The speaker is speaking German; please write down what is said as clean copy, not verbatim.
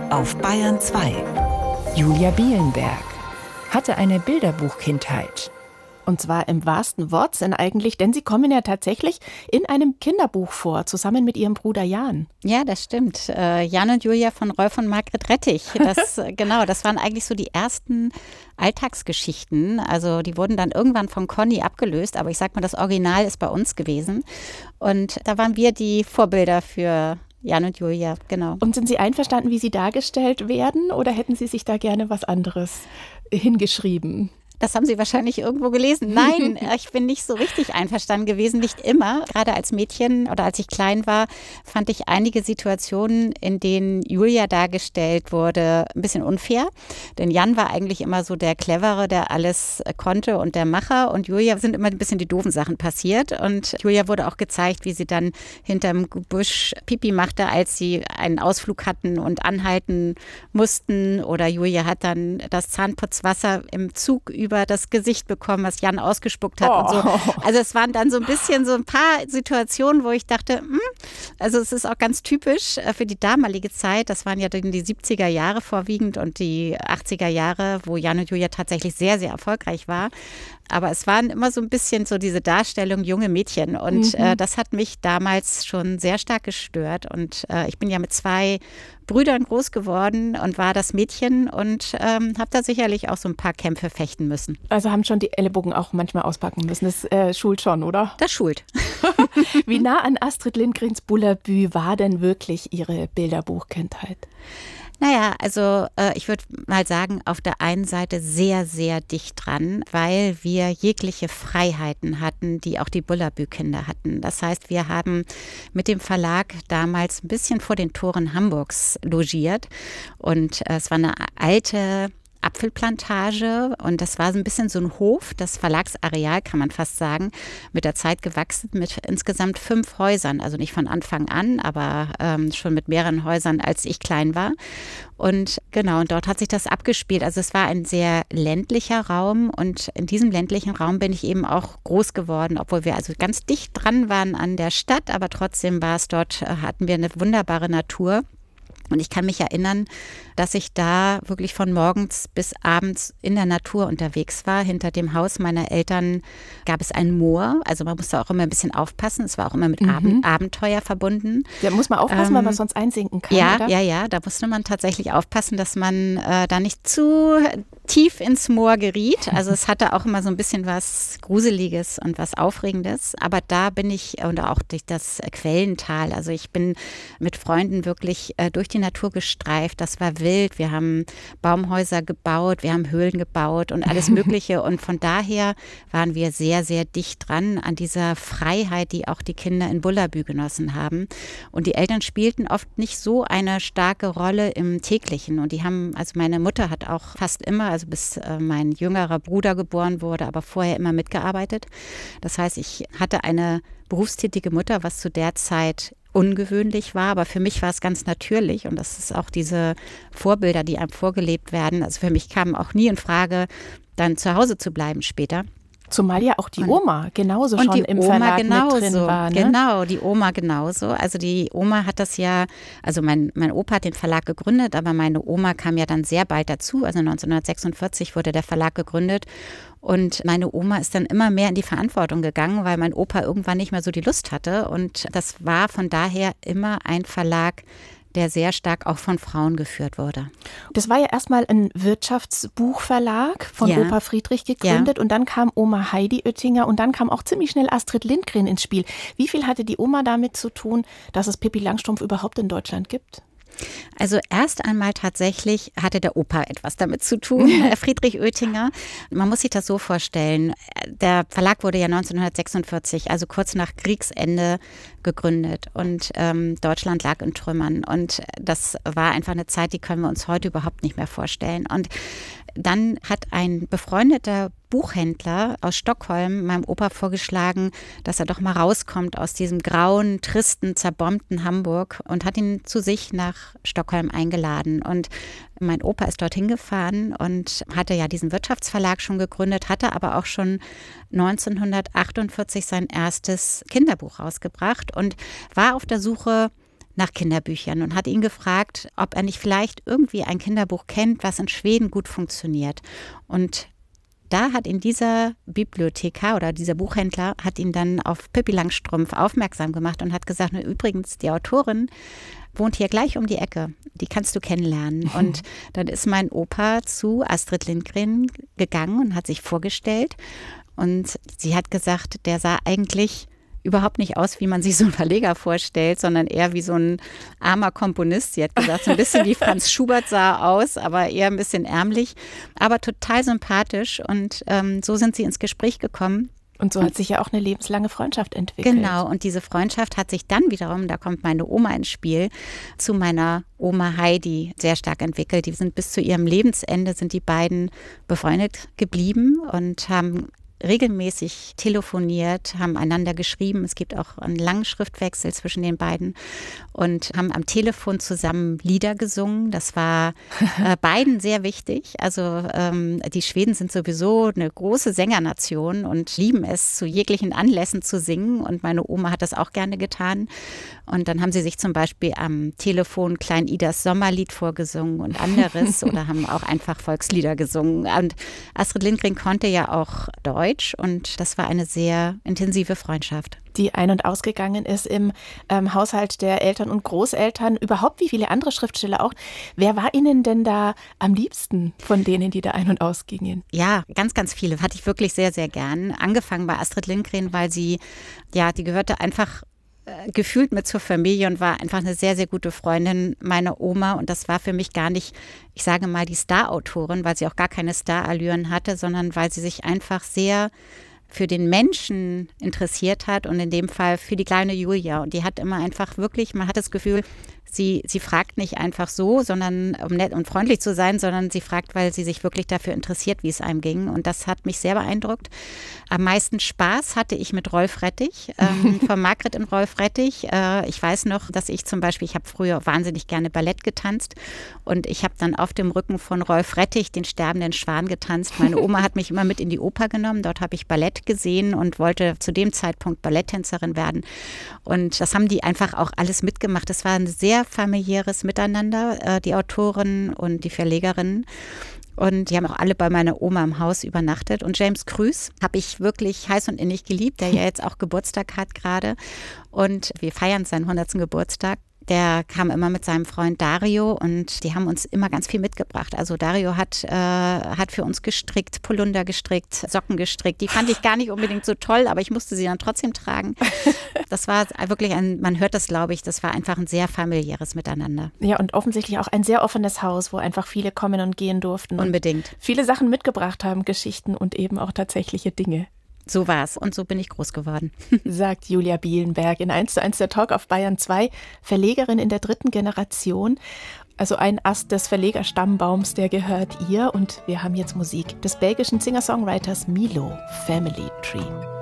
auf Bayern 2. Julia Bielenberg hatte eine Bilderbuchkindheit. Und zwar im wahrsten Wortsinn eigentlich, denn sie kommen ja tatsächlich in einem Kinderbuch vor, zusammen mit ihrem Bruder Jan. Ja, das stimmt. Jan und Julia von Rolf und Margret Rettich. Das waren eigentlich so die ersten Alltagsgeschichten. Also die wurden dann irgendwann von Conny abgelöst, aber ich sag mal, das Original ist bei uns gewesen. Und da waren wir die Vorbilder für Jan und Julia, genau. Und sind Sie einverstanden, wie sie dargestellt werden, oder hätten Sie sich da gerne was anderes hingeschrieben? Das haben Sie wahrscheinlich irgendwo gelesen. Nein, ich bin nicht so richtig einverstanden gewesen, nicht immer. Gerade als Mädchen oder als ich klein war, fand ich einige Situationen, in denen Julia dargestellt wurde, ein bisschen unfair. Denn Jan war eigentlich immer so der Clevere, der alles konnte und der Macher. Und Julia sind immer ein bisschen die doofen Sachen passiert. Und Julia wurde auch gezeigt, wie sie dann hinterm Busch Pipi machte, als sie einen Ausflug hatten und anhalten mussten. Oder Julia hat dann das Zahnputzwasser im Zug über das Gesicht bekommen, was Jan ausgespuckt hat und so. Also es waren dann so ein bisschen so ein paar Situationen, wo ich dachte, also es ist auch ganz typisch für die damalige Zeit. Das waren ja die 70er Jahre vorwiegend und die 80er Jahre, wo Jan und Julia tatsächlich sehr, sehr erfolgreich war. Aber es waren immer so ein bisschen so diese Darstellung junge Mädchen und das hat mich damals schon sehr stark gestört und ich bin ja mit 2 Brüdern groß geworden und war das Mädchen und habe da sicherlich auch so ein paar Kämpfe fechten müssen. Also haben schon die Ellenbogen auch manchmal auspacken müssen. Das schult schon, oder? Das schult. Wie nah an Astrid Lindgrens Bullabü war denn wirklich Ihre Bilderbuchkindheit? Naja, also ich würde mal sagen, auf der einen Seite sehr, sehr dicht dran, weil wir jegliche Freiheiten hatten, die auch die Bullabü-Kinder hatten. Das heißt, wir haben mit dem Verlag damals ein bisschen vor den Toren Hamburgs logiert und es war eine alte Apfelplantage und das war so ein bisschen so ein Hof, das Verlagsareal kann man fast sagen, mit der Zeit gewachsen mit insgesamt 5 Häusern, also nicht von Anfang an, aber schon mit mehreren Häusern, als ich klein war. Und genau, und dort hat sich das abgespielt. Also es war ein sehr ländlicher Raum und in diesem ländlichen Raum bin ich eben auch groß geworden, obwohl wir also ganz dicht dran waren an der Stadt, aber trotzdem war es dort, hatten wir eine wunderbare Natur. Und ich kann mich erinnern, dass ich da wirklich von morgens bis abends in der Natur unterwegs war. Hinter dem Haus meiner Eltern gab es ein Moor. Also man musste auch immer ein bisschen aufpassen. Es war auch immer mit Abenteuer verbunden. Da muss man aufpassen, weil man sonst einsinken kann, ja, oder? Ja. Da musste man tatsächlich aufpassen, dass man da nicht zu tief ins Moor geriet. Also es hatte auch immer so ein bisschen was Gruseliges und was Aufregendes. Aber da bin ich, und auch durch das Quellental, also ich bin mit Freunden wirklich durch die Natur gestreift. Das war wild. Wir haben Baumhäuser gebaut, wir haben Höhlen gebaut und alles Mögliche. Und von daher waren wir sehr, sehr dicht dran an dieser Freiheit, die auch die Kinder in Bullabü genossen haben. Und die Eltern spielten oft nicht so eine starke Rolle im Täglichen. Und die haben, also meine Mutter hat auch fast immer, also bis mein jüngerer Bruder geboren wurde, aber vorher immer mitgearbeitet. Das heißt, ich hatte eine berufstätige Mutter, was zu der Zeit ungewöhnlich war, aber für mich war es ganz natürlich und das ist auch diese Vorbilder, die einem vorgelebt werden. Also für mich kam auch nie in Frage, dann zu Hause zu bleiben später. Zumal ja auch die Oma genauso schon im Verlag mit drin war. Ne? Genau, die Oma genauso. Also die Oma hat das ja, also mein Opa hat den Verlag gegründet, aber meine Oma kam ja dann sehr bald dazu. Also 1946 wurde der Verlag gegründet und meine Oma ist dann immer mehr in die Verantwortung gegangen, weil mein Opa irgendwann nicht mehr so die Lust hatte und das war von daher immer ein Verlag, der sehr stark auch von Frauen geführt wurde. Das war ja erstmal ein Wirtschaftsbuchverlag von Opa Friedrich gegründet und dann kam Oma Heidi Oettinger und dann kam auch ziemlich schnell Astrid Lindgren ins Spiel. Wie viel hatte die Oma damit zu tun, dass es Pippi Langstrumpf überhaupt in Deutschland gibt? Also erst einmal tatsächlich hatte der Opa etwas damit zu tun, Friedrich Oettinger. Man muss sich das so vorstellen, der Verlag wurde ja 1946, also kurz nach Kriegsende gegründet und Deutschland lag in Trümmern und das war einfach eine Zeit, die können wir uns heute überhaupt nicht mehr vorstellen. Und dann hat ein befreundeter Buchhändler aus Stockholm meinem Opa vorgeschlagen, dass er doch mal rauskommt aus diesem grauen, tristen, zerbombten Hamburg und hat ihn zu sich nach Stockholm eingeladen. Und mein Opa ist dorthin gefahren und hatte ja diesen Wirtschaftsverlag schon gegründet, hatte aber auch schon 1948 sein erstes Kinderbuch rausgebracht und war auf der Suche nach Kinderbüchern und hat ihn gefragt, ob er nicht vielleicht irgendwie ein Kinderbuch kennt, was in Schweden gut funktioniert. Und da hat ihn dieser Bibliothekar oder dieser Buchhändler hat ihn dann auf Pippi Langstrumpf aufmerksam gemacht und hat gesagt, übrigens, die Autorin wohnt hier gleich um die Ecke. Die kannst du kennenlernen. Und dann ist mein Opa zu Astrid Lindgren gegangen und hat sich vorgestellt. Und sie hat gesagt, der sah eigentlich überhaupt nicht aus, wie man sich so einen Verleger vorstellt, sondern eher wie so ein armer Komponist. Sie hat gesagt, so ein bisschen wie Franz Schubert sah aus, aber eher ein bisschen ärmlich, aber total sympathisch. Und so sind sie ins Gespräch gekommen. Und so hat sich ja auch eine lebenslange Freundschaft entwickelt. Genau, und diese Freundschaft hat sich dann wiederum, da kommt meine Oma ins Spiel, zu meiner Oma Heidi sehr stark entwickelt. Die sind bis zu ihrem Lebensende, sind die beiden befreundet geblieben und haben regelmäßig telefoniert, haben einander geschrieben. Es gibt auch einen langen Schriftwechsel zwischen den beiden und haben am Telefon zusammen Lieder gesungen. Das war beiden sehr wichtig. Also die Schweden sind sowieso eine große Sängernation und lieben es, zu jeglichen Anlässen zu singen. Und meine Oma hat das auch gerne getan. Und dann haben sie sich zum Beispiel am Telefon Klein Idas Sommerlied vorgesungen und anderes oder haben auch einfach Volkslieder gesungen. Und Astrid Lindgren konnte ja auch Deutsch und das war eine sehr intensive Freundschaft. Die ein- und ausgegangen ist im Haushalt der Eltern und Großeltern, überhaupt wie viele andere Schriftsteller auch. Wer war Ihnen denn da am liebsten von denen, die da ein- und ausgingen? Ja, ganz, ganz viele. Hatte ich wirklich sehr, sehr gern. Angefangen bei Astrid Lindgren, weil sie, ja, die gehörte einfach gefühlt mit zur Familie und war einfach eine sehr, sehr gute Freundin meiner Oma. Und das war für mich gar nicht, ich sage mal, die Star-Autorin, weil sie auch gar keine Star-Allüren hatte, sondern weil sie sich einfach sehr für den Menschen interessiert hat und in dem Fall für die kleine Julia. Und die hat immer einfach wirklich, man hat das Gefühl, sie fragt nicht einfach so, sondern um nett und freundlich zu sein, sondern sie fragt, weil sie sich wirklich dafür interessiert, wie es einem ging. Und das hat mich sehr beeindruckt. Am meisten Spaß hatte ich mit Rolf Rettich, von Margret und Rolf Rettich. Ich weiß noch, dass ich zum Beispiel, ich habe früher wahnsinnig gerne Ballett getanzt und ich habe dann auf dem Rücken von Rolf Rettich den sterbenden Schwan getanzt. Meine Oma hat mich immer mit in die Oper genommen. Dort habe ich Ballett gesehen und wollte zu dem Zeitpunkt Balletttänzerin werden. Und das haben die einfach auch alles mitgemacht. Das war ein sehr familiäres Miteinander, die Autorin und die Verlegerin. Und die haben auch alle bei meiner Oma im Haus übernachtet. Und James Krüß habe ich wirklich heiß und innig geliebt, der ja jetzt auch Geburtstag hat gerade. Und wir feiern seinen 100. Geburtstag. Der kam immer mit seinem Freund Dario und die haben uns immer ganz viel mitgebracht. Also Dario hat für uns gestrickt, Polunder gestrickt, Socken gestrickt. Die fand ich gar nicht unbedingt so toll, aber ich musste sie dann trotzdem tragen. Das war wirklich man hört das, glaube ich, das war einfach ein sehr familiäres Miteinander. Ja, und offensichtlich auch ein sehr offenes Haus, wo einfach viele kommen und gehen durften. Unbedingt. Und viele Sachen mitgebracht haben, Geschichten und eben auch tatsächliche Dinge. So war es und so bin ich groß geworden. Sagt Julia Bielenberg in 1:1 der Talk auf Bayern 2, Verlegerin in der 3. Generation. Also ein Ast des Verlegerstammbaums, der gehört ihr. Und wir haben jetzt Musik des belgischen Singer-Songwriters Milo, Family Tree.